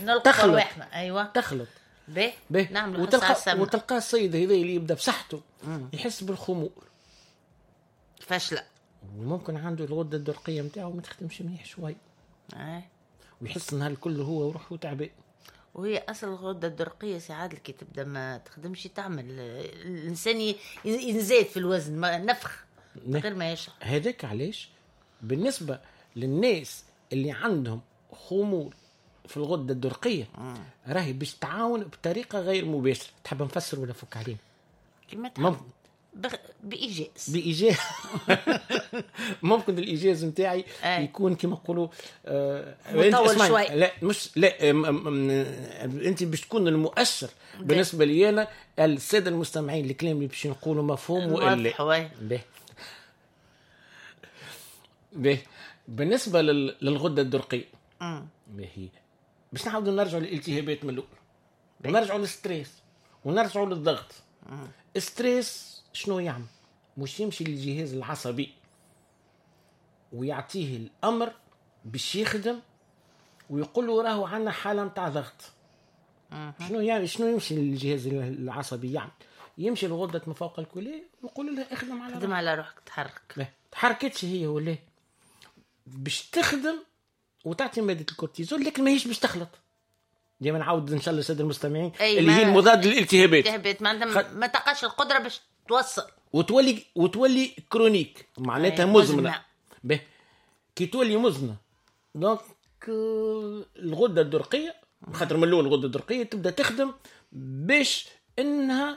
نلقى رواحنا. ايوه تخلط به نعمل وتلقى السيد هذا اللي يبدا بصحته يحس بالخمول فاشله، وممكن عنده الغده الدرقيه نتاعو ما تخدمش مليح شوي ويحس ان هالكل هو وروحه تعبان. وهي اصل الغده الدرقيه ساعات كي تبدا ما تخدمش تعمل الانسان ينزيد في الوزن، ما نفخ غير ما يشرب. هذاك علاش بالنسبه للناس اللي عندهم خمول في الغده الدرقيه راهي باش تعاون بطريقه غير مباشره. تحب نفسر ولا فك علينا؟ كما تحب بإيجاز ممكن الإيجاز نتاعي يكون كما نقولوا مطول شوي. لا مش لا انت باش تكون المؤشر بالنسبه لي انا الساده المستمعين الكلام اللي باش نقولوا مفهوم ولا به بالنسبه للغده الدرقيه هي باش نعاودوا نرجعوا للالتهابات من الاول ونرجعوا للستريس ونرجعوا للضغط. الستريس شنو يعمل؟ مش يمشي للجهاز العصبي ويعطيه الامر باش يخدم ويقول له راهو عندنا حاله نتاع ضغط. شنو يعني شنو يمشي للجهاز العصبي؟ يعني يمشي لغده ما فوق الكلى ويقول لها اخدم على روحك تحرك. تحركتش هي ولا باش تخدم وتعطي ماده الكورتيزول لكن ما هيش باش تخلط. ديما نعاود ان شاء الله الساده المستمعين اللي هي المضاد للالتهابات ما تلقاش القدره باش توصل وتولي كرونيك معناتها مزمنه. كي تولي مزمنه دونك الغده الدرقيه خاطر من الاول الغده الدرقيه تبدا تخدم باش انها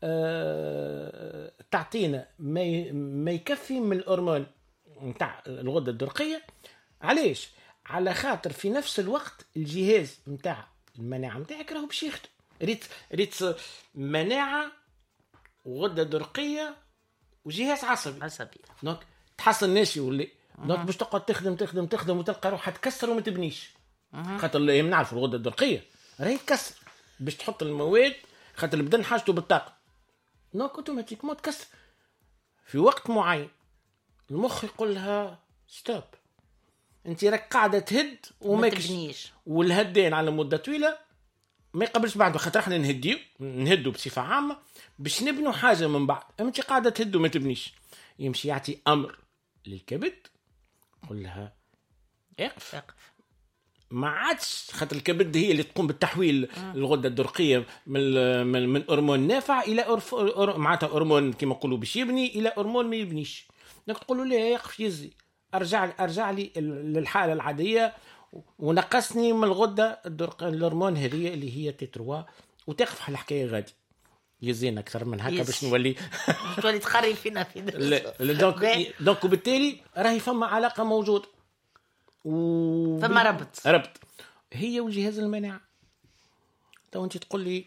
تعطينا ما يكفي من الهرمون نتاع الغده الدرقيه. علاش؟ على خاطر في نفس الوقت الجهاز نتاع المناعه نتاعك راهو باش يخدم. ريت مناعه وغده درقيه وجهاز عصبي دونك تحصل ناشي ولا دونك باش تقعد تخدم وتلقى روحها تكسر وما تبنيش. خاطر اللي نعرف الغده الدرقيه راهي تكسر باش تحط المواد خاطر البدن حاجته بالطاقه دونك اوتوماتيكمون تكسر في وقت معين. المخ يقول لها ستوب انت راك قاعده تهد وما تبنيش والهدين على مده طويله ما يقبلش بعده. خاطر احنا نهدوا بصفه عامه باش نبنوا حاجه من بعد. انت قاعده تهد وما تبنيش يمشي يعطي امر للكبد يقول لها اقف. ما عادش خاطر الكبد هي اللي تقوم بالتحويل الغده الدرقيه من هرمون نافع الى معناتها هرمون كما نقولوا باش يبني الى هرمون ما يبنيش. دونك تقول له لا يقف يزي ارجع لي للحاله العاديه ونقصني من الغده الدرقيه الهرمون هذه اللي هي تي 3 وتقف على الحكايه غادي يزين اكثر من هكا باش نولي تولي تخري فينا في دونك وبالتالي راهي فما علاقه موجوده فما ربط هي وجهاز المناعه. تو انت تقول لي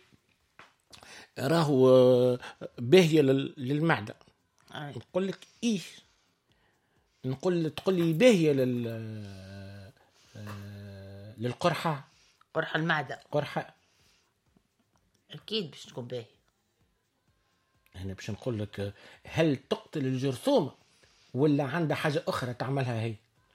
راهو باهيه للمعده نقول لك ايه تقول لي باهيه للقرحه المعده قرحه اكيد باش تكون باهيه. هنا باش نقول لك هل تقتل الجرثومه ولا عندها حاجه اخرى تعملها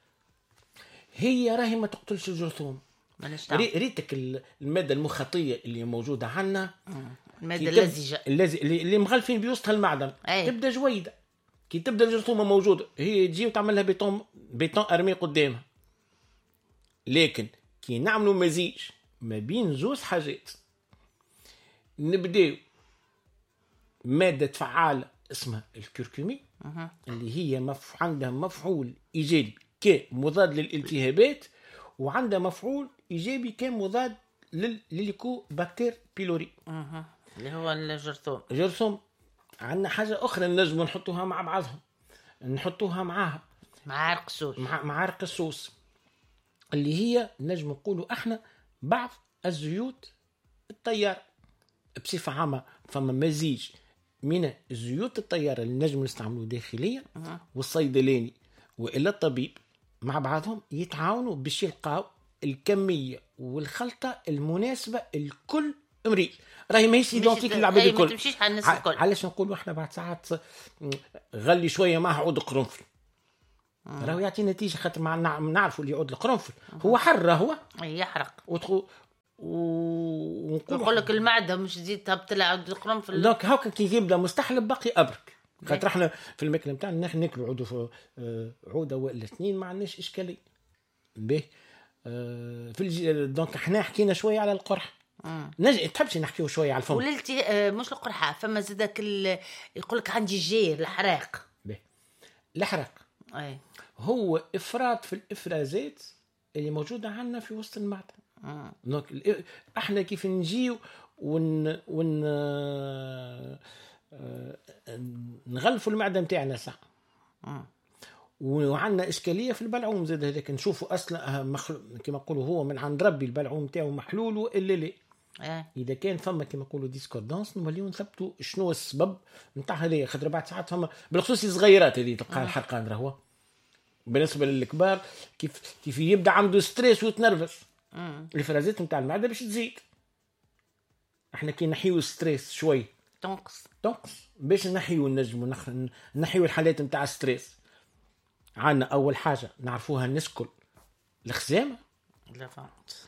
هي راهي ما تقتلش الجرثومه. ريتك الماده المخاطيه اللي موجوده عندنا الماده اللزجه اللي مغلفين بوسطها المعدن تبدا جويده. كي تبدا الجرثومه موجوده هي تجي وتعمل لها بيتون ارمي قدامها. لكن كي نعملوا مزيج ما بين زوز حاجات نبداو ماده فعاله اسمها الكركمي اللي هي عندها مفعول ايجابي كمضاد للالتهابات وعندها مفعول ايجابي كمضاد للليكوباكتير بيلوري اللي هو الجرثوم. عندنا حاجه اخرى نجم نحطوها مع بعضهم نحطوها معاها مع عرق السوس اللي هي نجم نقولوا احنا بعض الزيوت الطيار بصفه عامه. فما مزيج من الزيوت الطياره اللي نجم نستعملوه داخليا والصيدلاني والا الطبيب مع بعضهم يتعاونوا باش يلقاو الكميه والخلطه المناسبه لكل امرئ. راهي ماهيش ايدونتيك للعباد الكل. ما تمشيش على الناس الكل. علاش نقولوا احنا بعد ساعات غلي شويه معه عود قرنفل راهو يعطي نتيجه. خاطر نعرفوا اللي يعود القرنفل هو حر هو يحرق يقول لك المعده مش تزيد تبتلع القرنفل. دونك هاكا كي يبدا مستحلب باقي ابرك، خاطر احنا في الماكله نتاعنا ناكلوا عوده ولا اثنين ما عندناش اشكاليه. باهي دونك احنا حكينا شويه على القرح. تحبش نحكيو شويه على الفم وللتي مش القرحه، فما زادك يقول لك عندي جير الحراق. باهي الحراق اي هو افراط في الافرازات اللي موجوده عندنا في وسط المعده. دونك احنا كيف نجيو نغلفوا المعده نتاعنا ساعه. وعندنا اشكاليه في البلعوم زاد هذاك نشوفوا اصلا كما نقولوا هو من عند ربي البلعوم نتاعو محلول والا لا. اذا كان فما كما نقولوا ديسكوردانس نوليو نثبتوا شنو السبب نتاع هذه، خاطر بعد ساعات فما بالخصوص الصغيرات هذه تلقى الحرقان راهو. بالنسبه للكبار كيف يبدا عنده ستريس ويتنرفز الافرازات نتاع المعده باش تزيد. احنا كي نحيو الستريس شوي تنقص باش نحيو النجم نحيو الحالات نتاع الستريس. عندنا اول حاجه نعرفوها نسكل الخزامه. لا فهمت.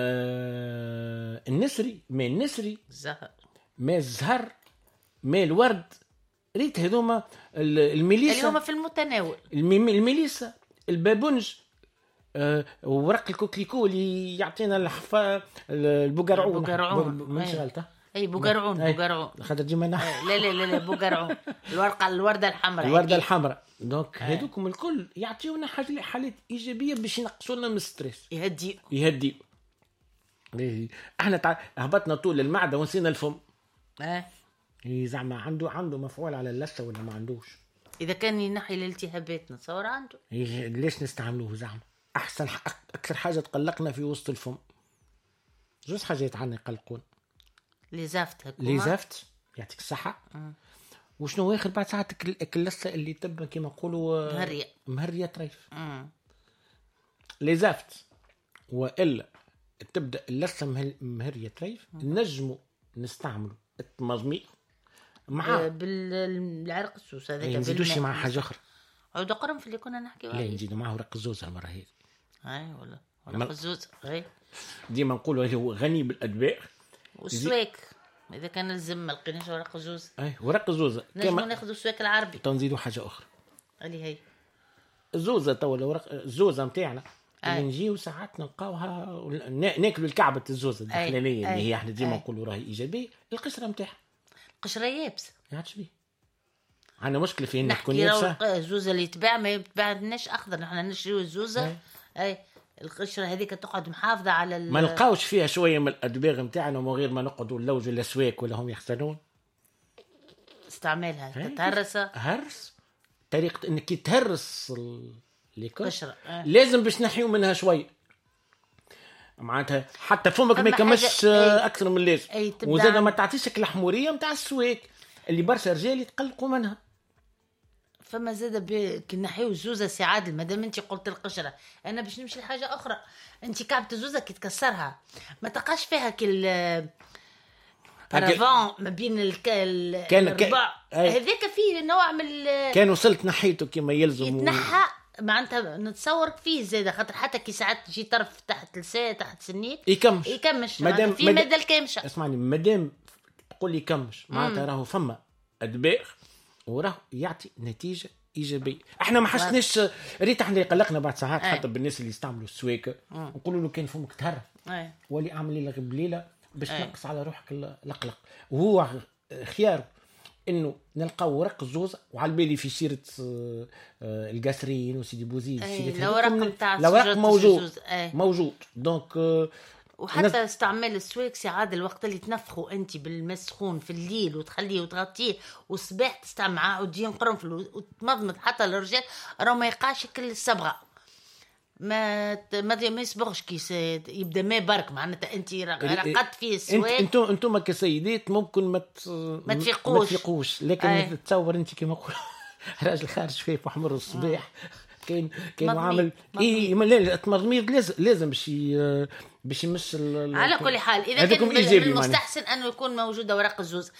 النسري ماء النسري، الزهر ماء الزهر، ماء الورد، ريت هذوما الميليسا اللي هما في المتناول. الميليسا، البابونج، ورق الكوكليكو اللي يعطينا البقرعون من شغلته. اي بقرعون خاطر ديما لا بقرعون الورده الحمراء. دونك هذوكم الكل يعطيونا حالات ايجابيه باش ينقصوا لنا من الستريس، يهديو. احنا هبطنا طول المعده ونسينا الفم. زعما عنده مفعول على اللثه ولا ما عندوش؟ اذا كان ينحي الالتهابات نتصور عنده. ليش نستعملوه زعما؟ احسن اكثر حاجه تقلقنا في وسط الفم جوز حاجات عنا يقلقون. ليزافت يعطيك الصحه. وشنو اخر بعد ساعات اللثه اللي تبقى كما نقولوا مهريه طريف. ليزافت والا تبدا اللثه مهريه طريف نجموا نستعملوا التمضميق مع بالعرق السوس هذاك. ما نزيدوش مع حاجه اخرى. عود قرنفل اللي كنا نحكيو عليه. لا نزيدوا معه ورق الزوز المره هذه. ولا ورق الزوز. ديما نقولوا هو غني بالادباء. والسواك اذا كان لازم ما لقيناش ورق الزوز. ورق الزوز نجموا ناخذوا السواك العربي. تنزيدوا حاجه اخرى اللي هي الزوزه. تو ورق الزوزه نتاعنا اللي نجيو ساعات نلقاوها ناكلوا الكعبه الزوزه الداخليه اللي هي احنا ديما نقولوا راهي ايجابيه. القشره نتاعها قشره يابسه. يعرفش بيه عندنا مشكله في انها تكون يابسه. الزوزه اللي تباع ما يتباعلناش اخضر. نحن نشريو الزوزه القشره هذيك تقعد محافظه على ما نلقاوش فيها شويه من الادباغ نتاعنا من غير ما نقعدوا نلوجوا الاسواق ولا هم يحسنون استعمالها هرس طريقه انك تهرس القشره لازم باش نحيو منها شويه معناتها حتى فمك ما يكمش اكثر من اللازم. وزاد ما تعطيش الحموريه نتاع السواك اللي برشا رجال يتقلقوا منها. فما زاد كي نحيو الزوزه سي عادل مادام انت قلت القشره انا باش نمشي لحاجه اخرى. انت كعبه الزوزه كي تكسرها ما تلقاش فيها كل بارافون ما بين الربع هذاك فيه نوع من كان وصلت نحيته كما يلزم يتنحى معناتها نتصور فيه زاده خاطر حتى كي ساعات تجي طرف تحت لسان تحت سنيك يكمش مادام في مدى الكامشه. اسمعني مادام تقول لي يكمش معناتها راهو فما ادباء وراه يعطي نتيجه ايجابيه. احنا ما حسناش ريت احنا يقلقنا بعد ساعات حتى بالناس اللي يستعملوا السواك نقولوا له كان فمك تهرب ولي اعمل لي بليله باش تنقص على روحك القلق. وهو خيار انه نلقاو ورق الزوز وعلى بالي في سيره القاسرين وسيدي بوزيد الورق موجود دونك وحتى استعمال السواك سي عاد الوقت اللي تنفخوا انت بالمسخون في الليل وتخليه وتغطيه والصباح تستعمل معاه ودين قرنفل وتمضمض حتى الرجال راه ما يقاش كل الصبغه ما يصبغش كي يبدا ما برك معناتها انت رقدت فيه السواك. انتم كسيدات ممكن ما تفيقوش لكن تصور انت كما نقول راجل خارج فيه احمر الصباح كاين عامل التمضميض لازم باش يمش على كل حال. اذا كان من المستحسن انه يكون موجوده ورق الزوز.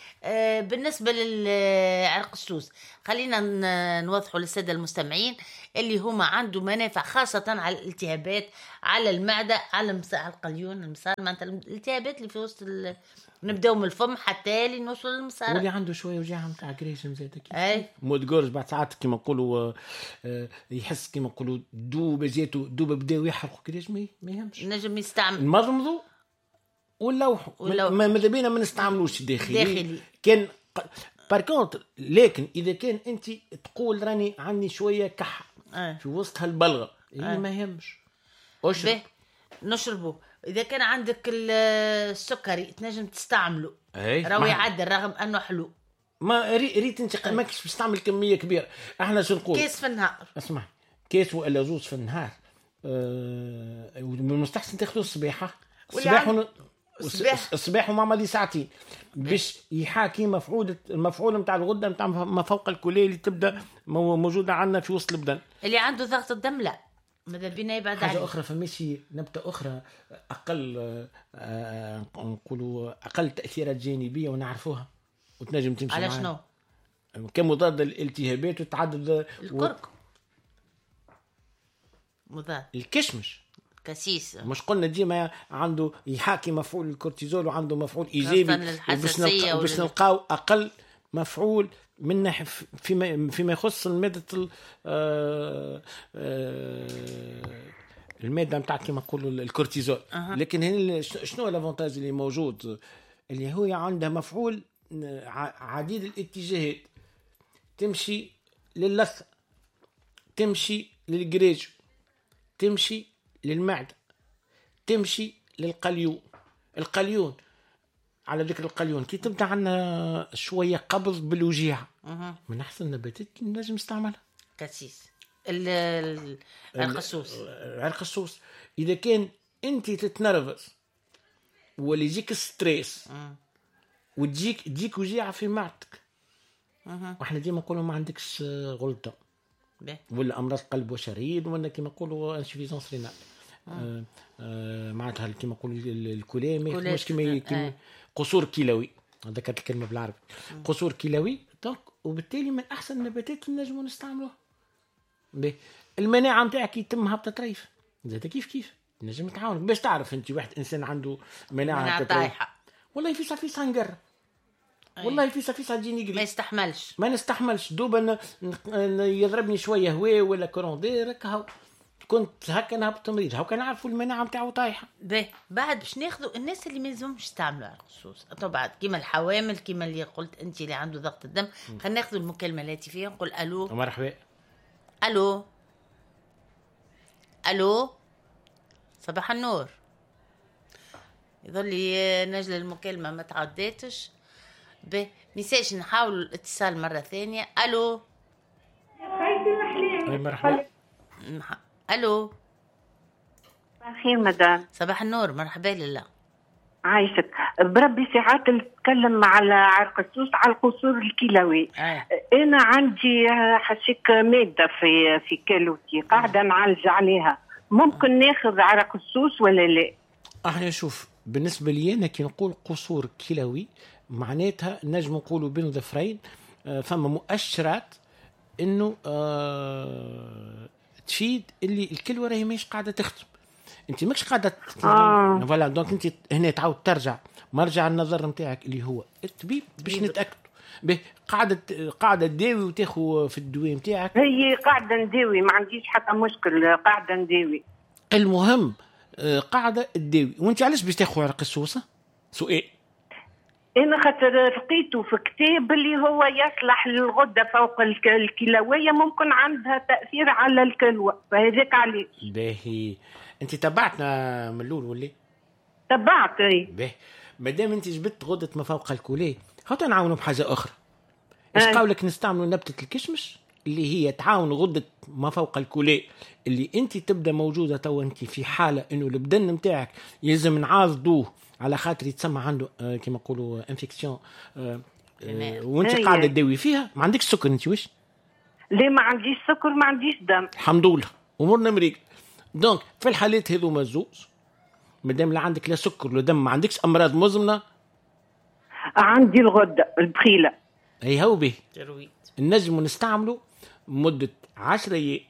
بالنسبه للعرق السوس خلينا نوضحوا للساده المستمعين اللي هما عنده منافع خاصة على الالتهابات، على المعدة، على القولون، المسار، معناتها الالتهابات اللي في وسط نبداو من الفم حتى لنوصل للمسار. واللي عنده شويه وجع نتاع جريشم زاد اي مود جورج بعد ساعات كيما نقولوا يحس كيما نقولوا دوب جاتو دوب بداو يحرقوا كريش ما يهمش، نجم يستعمل نمضمضوا ونلوحوا. ماذا بينا ما نستعملوش داخلي كان باركونت. لكن اذا كان انت تقول راني عندي شويه كحه في وسط هالبلغه ما يهمش اشرب نشربه. اذا كان عندك السكري تنجم تستعمله راهو يعدل رغم انه حلو. ما ريت انت ماكش تستعمل كميه كبيره. احنا شو نقول كيس في النهار، اسمع كيس ولا زوز في النهار. من المستحسن تاخذوا الصباحه الصباح ومع ماضي ساعتين باش يحاكي المفعول نتاع الغده نتاع ما فوق الكليه اللي تبدا موجوده عندنا في وسط البدن. اللي عنده ضغط الدم لا ماذا بينا يبعد حاجه اخرى فماشي نبته اخرى اقل نقولوا اقل تاثيرات جانبيه ونعرفوها وتنجم تمشي على شنو كمضاد للالتهابات وتعدد الكرك مضاد الكشمش كسيس. مش قلنا ديما عنده يحاكي مفعول الكورتيزول وعنده مفعول ايجابي باش نلقاو اقل مفعول من فيما يخص المادة المادة نتاع كما نقولوا الكورتيزول. لكن هنا شنو الافونتاج اللي موجود اللي هو عنده مفعول عديد الاتجاهات، تمشي للثة، تمشي للجريج، تمشي للمعدة، تمشي القليون على ذكر القليون كي تبدا عنا شويه قبض بالوجيع من احسن النباتات نجم نستعملها كسيس القصوص. اذا كان انت تتنرفز ولا يجيك ستريس وتجيك وجيعه في معدتك واحنا ديما نقولوا ما عندكش غلطه ولا امراض قلب وشرايين ولا كيما نقولوا انسفيزونس رينال معناتها كيما نقولوا الكلامي مش كيما قصور كلوي، ذكرت الكلمه بالعربي قصور كلوي. دونك وبالتالي من احسن النباتات اللي نجموا نستعملوها. المناعه نتاعك يتم هبطه طريف زاد كيف نجم تعاونك باش تعرف انت واحد انسان عنده مناعه طايحه والله في سانجر والله في تجيني قريب ما نستحملش دوبا يضربني شويه هواء ولا كوروندير هكا كنت هكا نهبط مريض هكا نعرفوا المناعه نتاعو طايحه. بعد باش ناخذوا الناس اللي ما يلزمش يستعملوا الخصوص بعد كيما الحوامل كيما اللي قلت انت اللي عنده ضغط الدم. خلينا ناخذوا المكالمه الهاتفيه نقول الو. مرحبا. الو صباح النور. يظل لي نجل المكالمه ما تعداتش نساش نحاول الاتصال مره ثانيه. الو مرحبا. الو خير مدام. صباح النور مرحبا لله عايشك بربي. ساعات نتكلم على عرقسوس على القصور الكلوي. انا عندي حسيك ماده في كلوتي قاعده نعالج عليها، ممكن ناخذ عرقسوس ولا لا؟ احنا شوف بالنسبه لي انا كي نقول قصور كلوي معناتها نجم نقولوا بين ظفرين فما مؤشرات انه تفيد اللي الكلوه راهي مش قاعده تخدم، انت ماكش قاعده فوالا. دونك انت هنا تعاود ترجع مرجع النظر نتاعك اللي هو الطبيب باش نتاكدوا قاعده تداوي وتاخذ في الدواء نتاعك. هي قاعده نداوي ما عنديش حتى مشكل قاعده نداوي. المهم قاعده تداوي. وانت علاش باش تاخذ عرق السوسه؟ سؤال. انا خاطر لقيته في كتاب اللي هو يصلح للغده فوق الكلويه ممكن عندها تاثير على الكلوه فهذاك عليه. باهي انت تبعتنا من الاول ولا؟ تبعت. باهي مادام انت جبت غده ما فوق الكليه هاتوا نعاونوا بحاجه اخرى. ايش قولك نستعملوا نبته الكشمش اللي هي تعاون غده ما فوق الكليه اللي انت تبدا موجوده تو انت في حاله انه البدن نتاعك يلزم نعاضدوه على خاطر يتسمى عنده كما نقولوا انفكسيون وانت قاعده تداوي فيها. ما عندكش سكر انت واش؟ لا ما عنديش سكر ما عنديش دم الحمد لله امورنا مريقه. دونك في الحالات هذو مزوز مادام لا عندك لا سكر ولا دم ما عندكش امراض مزمنه. عندي الغده البخيله اي هو به النجم نستعمله مده 10 ايام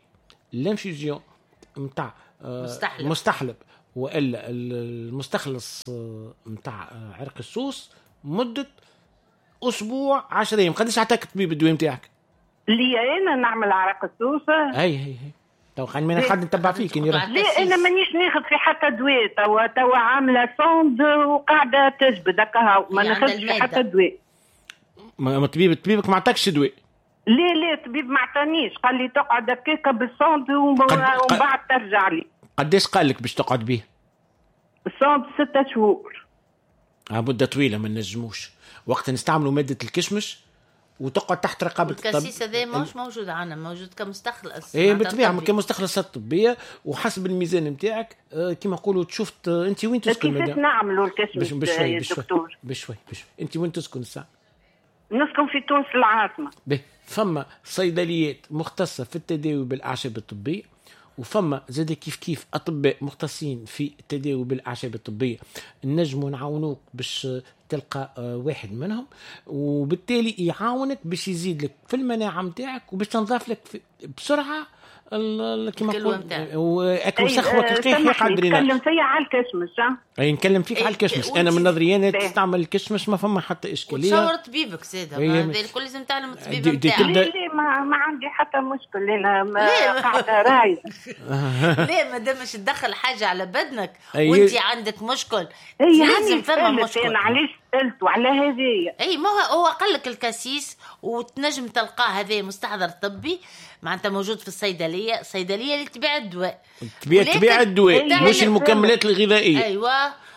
الانفيوزيون نتاع مستحلب والا المستخلص نتاع عرق السوس مده اسبوع 10 ايام. قداش عطاك الطبيب الدواء نتاعك؟ اللي انا نعمل عرق السوس هي تو خلينا ما حد نتبع فيك. لا انا مانيش ناخذ في حتى دواء توا عامله صوند وقاعده تجبد هكا ما ناخذش في حتى دواء. ما طبيبك ما عطاكش دواء؟ لا الطبيب ما عطانيش، قال لي تقعد هكاك بالصوند ومن بعد ترجع لي. قداش قال لك باش تقعد به؟ الصوند 6 شهور. مده طويله ما نجموش. وقت نستعملوا ماده الكشمش وتقعد تحت رقابه الطبيب. الكاسيس هذا ماهوش موجود عندنا، موجود كمستخلص. بالطبيعه كمستخلصات طبيه وحسب الميزان نتاعك. كما نقولوا شفت انت وين تسكن؟ كيفاش نعملوا الكشمش يا دكتور؟ بشوي انت وين تسكن الساعه؟ نسكن في تونس العاصمه. فما صيدليات مختصه في التداوي بالاعشاب الطبيه، وفما زاد كيف اطباء مختصين في التداوي بالاعشاب الطبيه نجموا نعاونوك باش تلقى واحد منهم، وبالتالي يعاونك باش يزيد لك في المناعه نتاعك وباش تنضاف لك بسرعه كما نقول واكل سخوه كيف قادرين. نتكلم فيا على الكشمش. اي نتكلم فيك على الكشمش. انا من نظريات تستعمل الكشمش ما فما حتى اشكاليه. تصور طبيبك زاده هذا الكل لازم تعلم الطبيب نتاعك. لا ما عندي حتى مشكل. انا قاعده رايده. لا ما دامش تدخل حاجه على بدنك وانت عندك مشكل لازم فما مشكل. انا علاش سالته على هذه؟ اي ما هو قال لك الكاسيس وتنجم تلقاه هذا مستحضر طبي معناتها موجود في الصيدليه اللي تبيع الدواء. تبيع الدواء مش المكملات الغذائيه. ايوه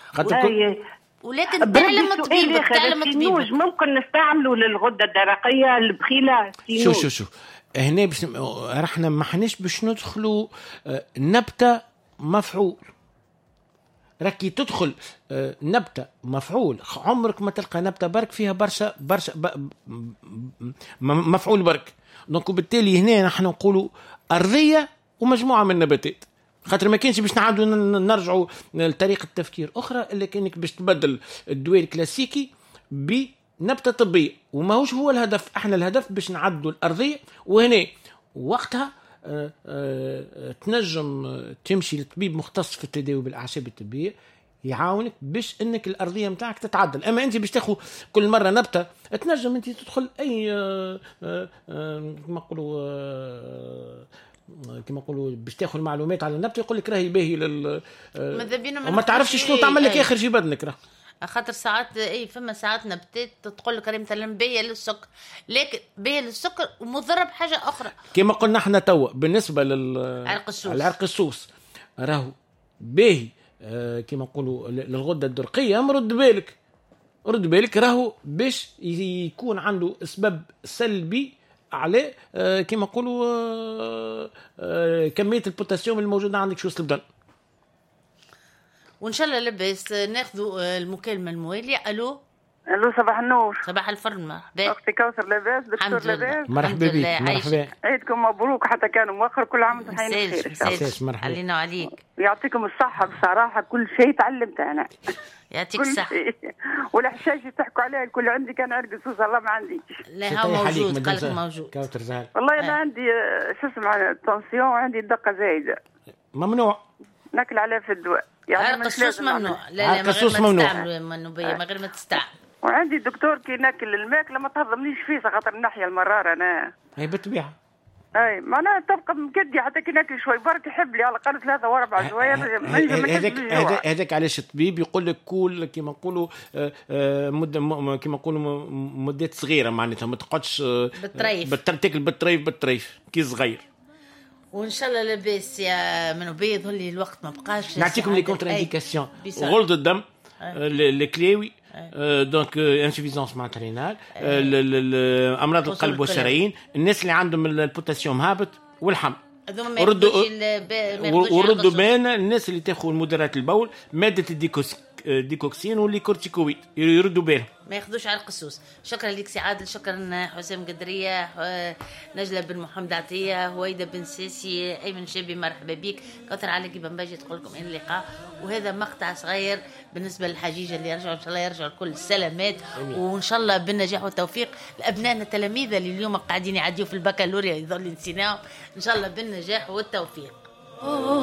ولكن تعلم طبيبك. ممكن نستعمله للغده الدرقيه البخيله. شو هنا باش رحنا ما حناش باش ندخلوا نبته مفعول. راكي تدخل نبته مفعول عمرك ما تلقى نبته برك فيها برشا مفعول برك. دونك وبالتالي هنا نحن نقولوا ارضيه ومجموعه من النباتات، خاطر ما كانش باش نعاودوا نرجعوا لطريقه تفكير اخرى الا كانك باش تبدل الدواء الكلاسيكي بنبته طبيه، وماهوش هو الهدف. احنا الهدف باش نعدوا الارضيه، وهنا وقتها تنجم تمشي لطبيب مختص في التداوي بالاعشاب الطبيه يعاونك باش انك الارضيه نتاعك تتعدل. اما انت باش تاخذ كل مره نبته تنجم انت تدخل اي كما نقولوا باش تاخذ معلومات على النبته يقول لك راهي باهي وما تعرفش شنو تعمل لك اخر في بدنك. راه خاطر ساعات فما ساعات نبتات تقول لك راهي مثلا باهيه للسكر، لكن باهيه للسكر ومضره بحاجه اخرى. كما قلنا احنا توا بالنسبه للعرق السوس راهو باهي كما نقولوا للغده الدرقيه. رد بالك راهو باش يكون عنده سبب سلبي على كما نقولوا كميه البوتاسيوم الموجوده عندك في وسط البدن. وان شاء الله لباس ناخذوا المكالمه المواليه. الو صباح النور. صباح الفل. مرحبا اختي كوثر. لاباس دكتور؟ لاباس. مرحبا بك. مرحبا. عيدكم مبروك حتى كانوا مؤخر. كل عام وانتم بخير. مرحبا. علينا وعليك. يعطيكم الصحه. بصراحه كل شيء تعلمت انا. يعطيك الصحه. والحشاش تحكوا عليه الكل عندي كان عرق السوس الله ما عنديش. لا هو موجود. قالك موجود. كوثر زهر. والله انا عندي شو اسمه تنسيون وعندي الدقه زايده. ممنوع ناكل عليه في الدواء. عرق السوس ممنوع. لا ما غير ما تستعمل. وعندي دكتور كي ناكل الماكله ما تهضمنيش فيه خاطر الناحيه المراره انا. هي بالطبيعه. اي معناها تبقى مكدي حتى كي ناكل شوي برك يحب لي على الاقل 3 و 4 شويه. هذاك علاش الطبيب يقول لك كل كيما نقولوا مده كيما نقولوا مدات صغيره معناتها ما تقعدش تاكل بالطريف كي صغير. وان شاء الله لاباس يا من بيض لي الوقت ما بقاش. نعطيكم لي كونتر انديكاسيون. غلظ الدم الكليوي دونك انسفيزونس معناتها رينال امراض القلب والشرايين الناس اللي عندهم البوتاسيوم هابط والحمل وردوا بين الناس اللي تاخذ مدرات البول ماده ديكوكسين واللي كورتيكويد يردوا بالهم ما ياخذوش على القصوص. شكرا لك سي عادل، شكرا حسام قدريه، نجله بن محمد عطيه، هويده بن سيسي، ايمن شابي، مرحبا بك. كثر عليك بنباجي تقول لكم ان اللقاء. وهذا مقطع صغير بالنسبه للحجيجه اللي يرجعوا ان شاء الله يرجعوا الكل السلامات وان شاء الله بالنجاح والتوفيق. لابنائنا التلاميذ اللي اليوم قاعدين يعديوا في البكالوريا يظل نسيناهم، ان شاء الله بالنجاح والتوفيق.